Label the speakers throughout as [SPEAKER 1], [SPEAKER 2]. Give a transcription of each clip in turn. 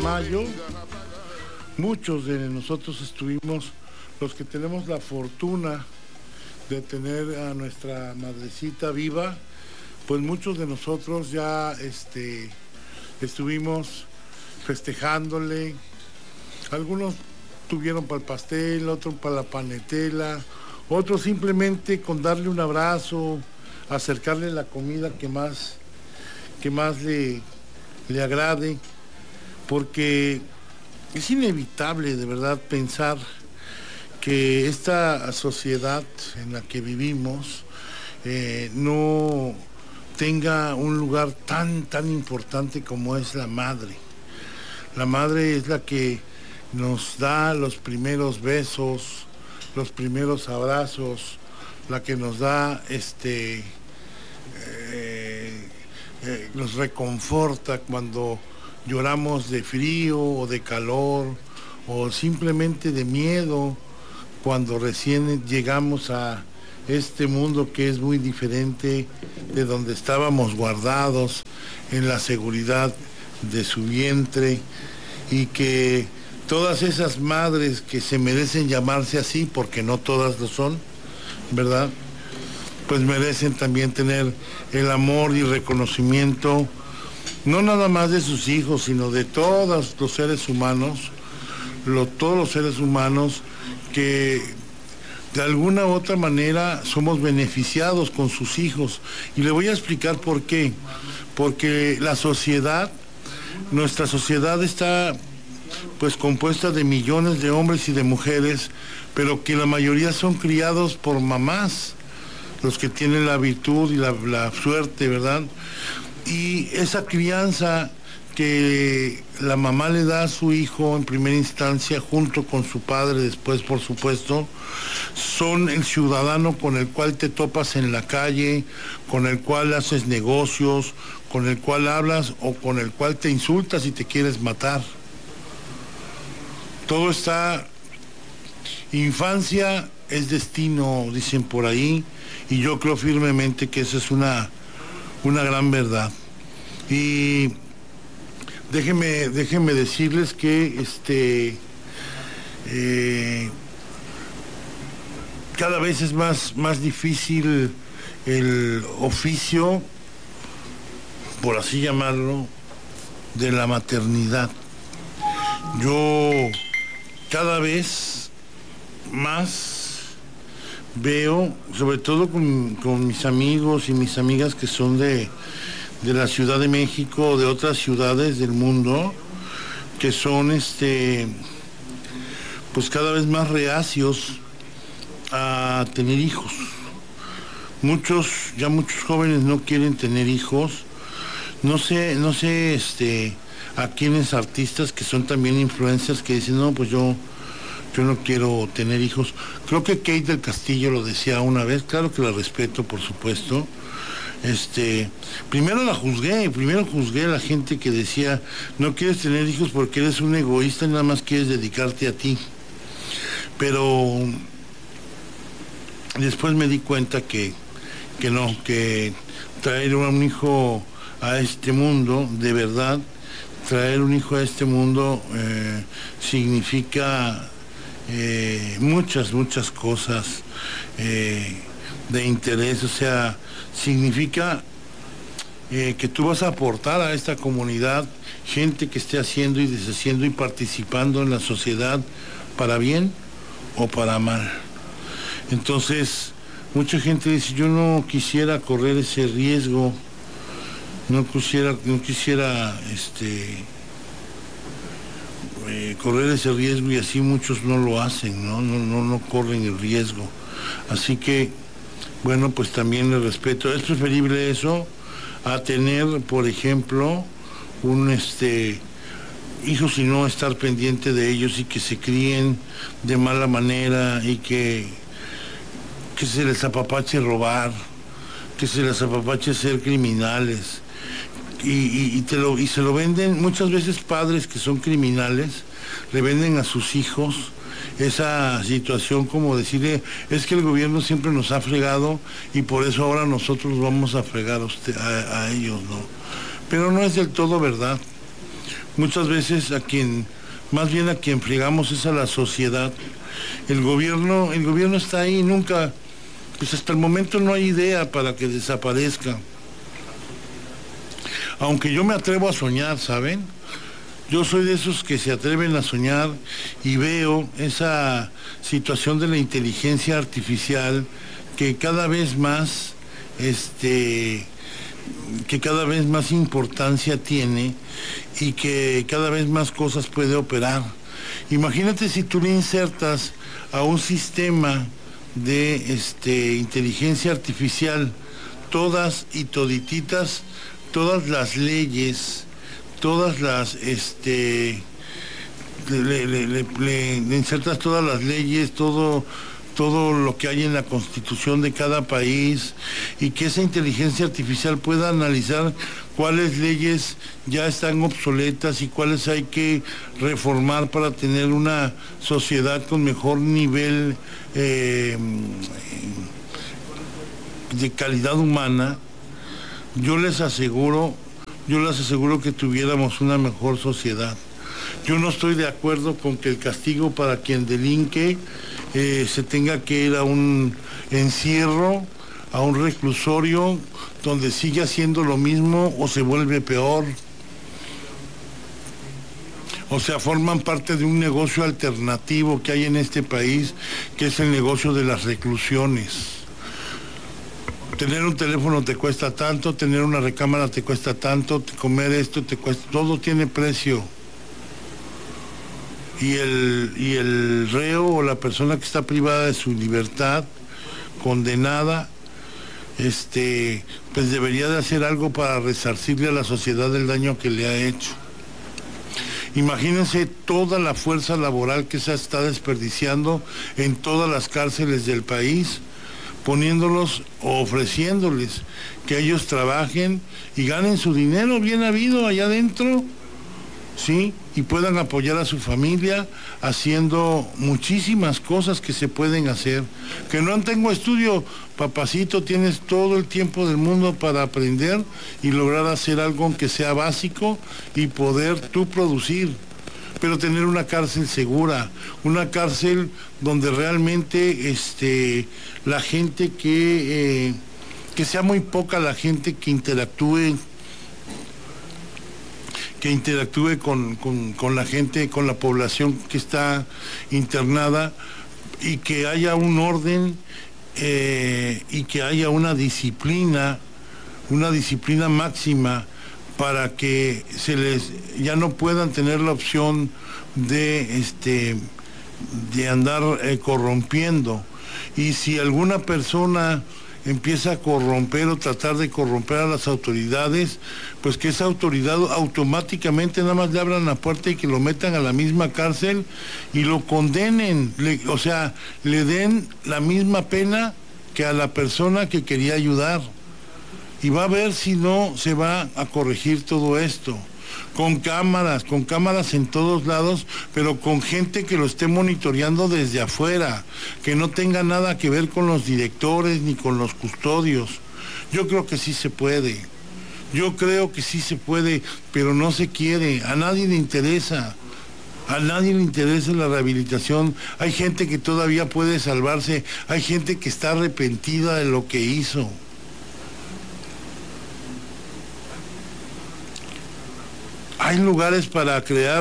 [SPEAKER 1] mayo, muchos de nosotros estuvimos, los que tenemos la fortuna de tener a nuestra madrecita viva, pues muchos de nosotros ya estuvimos festejándole. Algunos tuvieron para el pastel, otros para la panetela, otros simplemente con darle un abrazo, acercarle la comida que más le agrade, porque es inevitable de verdad pensar que esta sociedad en la que vivimos no tenga un lugar tan importante como es la madre. La madre es la que nos da los primeros besos, los primeros abrazos, la que nos da nos reconforta cuando lloramos de frío o de calor o simplemente de miedo cuando recién llegamos a este mundo que es muy diferente de donde estábamos guardados en la seguridad de su vientre, y que todas esas madres que se merecen llamarse así, porque no todas lo son, ¿verdad?, pues merecen también tener el amor y reconocimiento, no nada más de sus hijos, sino de todos los seres humanos, todos los seres humanos que de alguna u otra manera somos beneficiados con sus hijos. Y le voy a explicar por qué. Porque la sociedad, nuestra sociedad está pues compuesta de millones de hombres y de mujeres, pero que la mayoría son criados por mamás, los que tienen la virtud y la suerte, ¿verdad? Y esa crianza que la mamá le da a su hijo en primera instancia, junto con su padre después, por supuesto, son el ciudadano con el cual te topas en la calle, con el cual haces negocios, con el cual hablas o con el cual te insultas y te quieres matar. Todo está... Infancia es destino, dicen por ahí, y yo creo firmemente que esa es una gran verdad. Y déjenme decirles que cada vez es más difícil el oficio, por así llamarlo, de la maternidad. Yo cada vez más veo, sobre todo con mis amigos y mis amigas que son de la Ciudad de México o de otras ciudades del mundo, que son pues cada vez más reacios a tener hijos. Muchos jóvenes no quieren tener hijos. No sé a quiénes artistas que son también influencers que dicen, no, pues yo no quiero tener hijos. Creo que Kate del Castillo lo decía una vez, claro que la respeto, por supuesto. Primero juzgué a la gente que decía, no quieres tener hijos porque eres un egoísta y nada más quieres dedicarte a ti. Pero después me di cuenta que no, que traer un hijo a este mundo, de verdad, traer un hijo a este mundo significa muchas cosas de interés. O sea, significa que tú vas a aportar a esta comunidad gente que esté haciendo y deshaciendo y participando en la sociedad para bien o para mal. Entonces, mucha gente dice, yo no quisiera correr ese riesgo, no quisiera correr ese riesgo, y así muchos no lo hacen, no corren el riesgo. Así que, bueno, pues también le respeto. Es preferible eso a tener, por ejemplo, un hijos y no estar pendiente de ellos, y que se críen de mala manera, y que se les apapache robar, que se les apapache ser criminales. Y se lo venden, muchas veces padres que son criminales, le venden a sus hijos esa situación, como decirle, es que el gobierno siempre nos ha fregado y por eso ahora nosotros vamos a fregar a ellos, ¿no? Pero no es del todo verdad, Muchas veces más bien a quien fregamos es a la sociedad. El gobierno está ahí, nunca, pues hasta el momento no hay idea para que desaparezca. Aunque yo me atrevo a soñar, ¿saben? Yo soy de esos que se atreven a soñar y veo esa situación de la inteligencia artificial que cada vez más, que cada vez más importancia tiene y que cada vez más cosas puede operar. Imagínate si tú le insertas a un sistema de inteligencia artificial todas y todititas, todas las leyes, todas las, le insertas todas las leyes, todo lo que hay en la constitución de cada país, y que esa inteligencia artificial pueda analizar cuáles leyes ya están obsoletas y cuáles hay que reformar para tener una sociedad con mejor nivel de calidad humana. Yo les aseguro que tuviéramos una mejor sociedad. Yo no estoy de acuerdo con que el castigo para quien delinque se tenga que ir a un encierro, a un reclusorio, donde sigue haciendo lo mismo o se vuelve peor. O sea, forman parte de un negocio alternativo que hay en este país, que es el negocio de las reclusiones. Tener un teléfono te cuesta tanto, tener una recámara te cuesta tanto, comer esto te cuesta, todo tiene precio. Y el reo o la persona que está privada de su libertad, condenada, pues debería de hacer algo para resarcirle a la sociedad del daño que le ha hecho. Imagínense toda la fuerza laboral que se está desperdiciando en todas las cárceles del país, poniéndolos o ofreciéndoles que ellos trabajen y ganen su dinero bien habido allá adentro, ¿sí? Y puedan apoyar a su familia haciendo muchísimas cosas que se pueden hacer. Que no tengo estudio, papacito, tienes todo el tiempo del mundo para aprender y lograr hacer algo que sea básico y poder tú producir. Pero tener una cárcel segura, una cárcel donde realmente la gente que sea muy poca la gente que interactúe con la gente, con la población que está internada, y que haya un orden y que haya una disciplina máxima para que ya no puedan tener la opción de andar corrompiendo. Y si alguna persona empieza a corromper o tratar de corromper a las autoridades, pues que esa autoridad automáticamente nada más le abran la puerta y que lo metan a la misma cárcel y lo condenen, o sea, le den la misma pena que a la persona que quería ayudar. Y va a ver si no se va a corregir todo esto. Con cámaras en todos lados, pero con gente que lo esté monitoreando desde afuera, que no tenga nada que ver con los directores ni con los custodios. Yo creo que sí se puede. Pero no se quiere. A nadie le interesa. A nadie le interesa la rehabilitación. Hay gente que todavía puede salvarse. Hay gente que está arrepentida de lo que hizo. Hay lugares para crear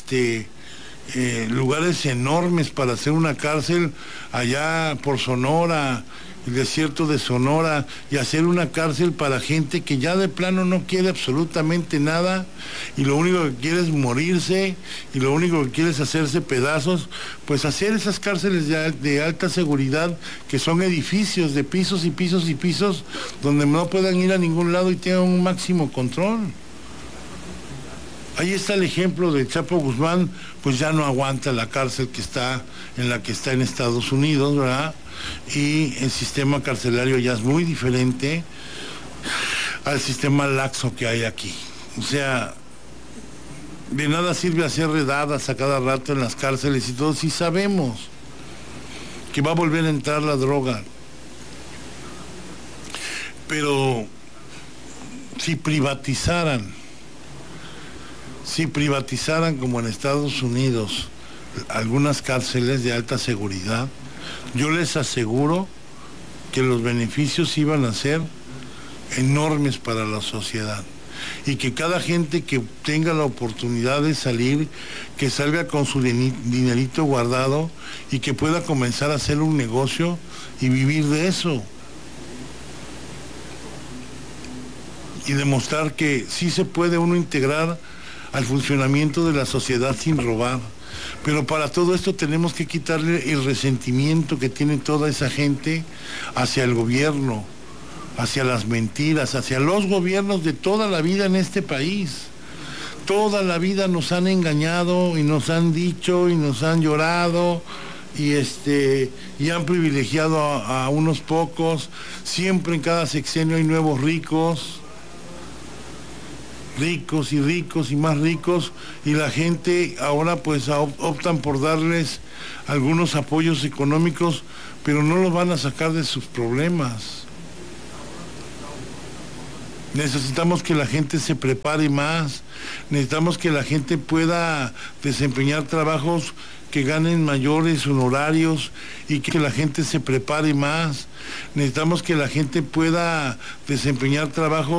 [SPEAKER 1] lugares enormes para hacer una cárcel allá por Sonora, el desierto de Sonora, y hacer una cárcel para gente que ya de plano no quiere absolutamente nada y lo único que quiere es morirse y lo único que quiere es hacerse pedazos. Pues hacer esas cárceles de alta seguridad, que son edificios de pisos y pisos y pisos, donde no puedan ir a ningún lado y tengan un máximo control. Ahí está el ejemplo de Chapo Guzmán, pues ya no aguanta la cárcel en la que está en Estados Unidos, ¿verdad? Y el sistema carcelario ya es muy diferente al sistema laxo que hay aquí. O sea, de nada sirve hacer redadas a cada rato en las cárceles y todo, si sabemos que va a volver a entrar la droga. Pero si si privatizaran como en Estados Unidos algunas cárceles de alta seguridad, yo les aseguro que los beneficios iban a ser enormes para la sociedad y que cada gente que tenga la oportunidad de salir, que salga con su dinerito guardado y que pueda comenzar a hacer un negocio y vivir de eso. Y demostrar que sí se puede uno integrar al funcionamiento de la sociedad sin robar. Pero para todo esto tenemos que quitarle el resentimiento que tiene toda esa gente hacia el gobierno, hacia las mentiras, hacia los gobiernos de toda la vida en este país. Toda la vida nos han engañado y nos han dicho y nos han llorado y han privilegiado a unos pocos. Siempre en cada sexenio hay nuevos ricos y ricos y más ricos, y la gente ahora pues optan por darles algunos apoyos económicos, pero no los van a sacar de sus problemas. Necesitamos que la gente se prepare más, necesitamos que la gente pueda desempeñar trabajos que ganen mayores honorarios y que la gente se prepare más. Necesitamos que la gente pueda desempeñar trabajos